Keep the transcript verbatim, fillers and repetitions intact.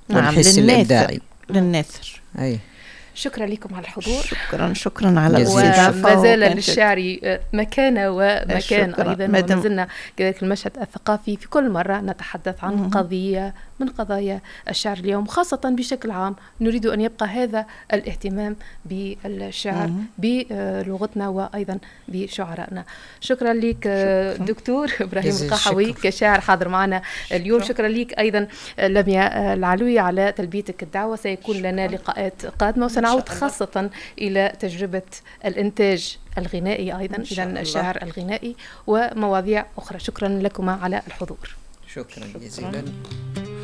والحس الإبداعي للناثر. أي. شكرا لكم على الحضور. شكرا شكرا على الاستضافة. وما زال للشعر مكانة ومكان أيضا، وما زلنا كذلك المشهد الثقافي في كل مرة نتحدث عن مم. قضية من قضايا الشعر اليوم، خاصة بشكل عام نريد أن يبقى هذا الاهتمام بالشعر مم. بلغتنا وأيضا بشعرائنا. شكرا لك دكتور إبراهيم القحوي كشاعر حاضر معنا اليوم. شكرا لك أيضا لمياء العلوية على تلبيتك الدعوة. سيكون شكرا. لنا لقاءات قادمة وسنعود خاصة إلى تجربة الإنتاج الغنائي أيضا، إذا الشعر الغنائي ومواضيع أخرى. شكرا لكما على الحضور. شكرا جزيلا.